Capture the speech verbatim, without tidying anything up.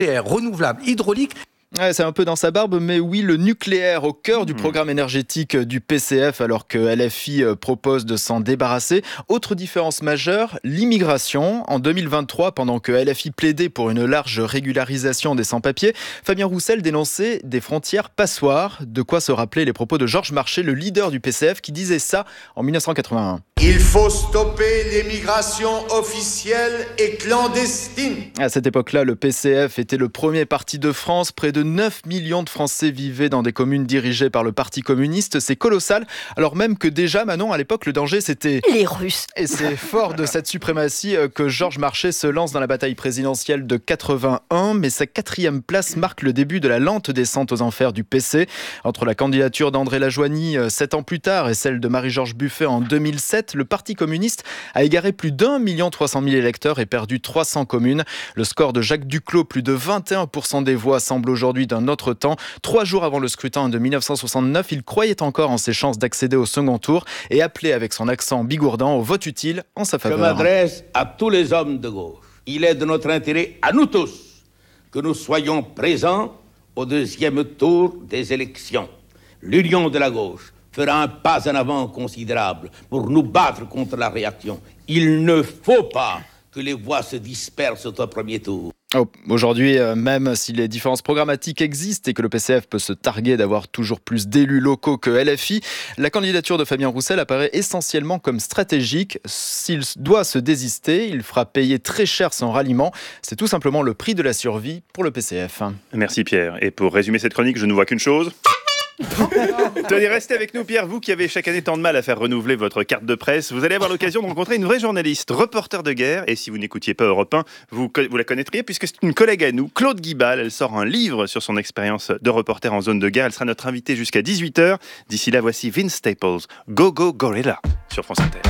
renouvelable hydraulique. Ouais, c'est un peu dans sa barbe, mais oui, le nucléaire au cœur du programme énergétique du P C F, alors que L F I propose de s'en débarrasser. Autre différence majeure, l'immigration. En deux mille vingt-trois, pendant que L F I plaidait pour une large régularisation des sans-papiers, Fabien Roussel dénonçait des frontières passoires. De quoi se rappeler les propos de Georges Marchais, le leader du P C F, qui disait ça en dix-neuf cent quatre-vingt-un. Il faut stopper l'émigration officielle et clandestine. À cette époque-là, le P C F était le premier parti de France. Près de neuf millions de Français vivaient dans des communes dirigées par le Parti communiste. C'est colossal. Alors même que déjà, Manon, à l'époque, le danger, c'était les Russes. Et c'est fort de cette suprématie que Georges Marchais se lance dans la bataille présidentielle de quatre-vingt-un. Mais sa quatrième place marque le début de la lente descente aux enfers du P C. Entre la candidature d'André Lajoigny, sept ans plus tard, et celle de Marie-Georges Buffet en deux mille sept, le Parti communiste a égaré plus d'un million trois cent mille électeurs et perdu trois cents communes. Le score de Jacques Duclos, plus de vingt et un pour cent des voix, semble aujourd'hui d'un autre temps. Trois jours avant le scrutin de dix-neuf cent soixante-neuf, il croyait encore en ses chances d'accéder au second tour et appelait avec son accent bigourdan au vote utile en sa faveur. Je m'adresse à tous les hommes de gauche. Il est de notre intérêt, à nous tous, que nous soyons présents au deuxième tour des élections. L'union de la gauche fera un pas en avant considérable pour nous battre contre la réaction. Il ne faut pas que les voix se dispersent au premier tour. Oh, aujourd'hui, euh, même si les différences programmatiques existent et que le P C F peut se targuer d'avoir toujours plus d'élus locaux que L F I, la candidature de Fabien Roussel apparaît essentiellement comme stratégique. S'il doit se désister, il fera payer très cher son ralliement. C'est tout simplement le prix de la survie pour le P C F. Merci Pierre. Et pour résumer cette chronique, je ne vois qu'une chose. Tenez, restez avec nous Pierre, vous qui avez chaque année tant de mal à faire renouveler votre carte de presse, vous allez avoir l'occasion de rencontrer une vraie journaliste, reporter de guerre, et si vous n'écoutiez pas Europe un, vous, vous la connaîtriez puisque c'est une collègue à nous, Claude Guibal. Elle sort un livre sur son expérience de reporter en zone de guerre. Elle sera notre invitée jusqu'à dix-huit heures. D'ici là, voici Vince Staples, Go Go Gorilla sur France Inter.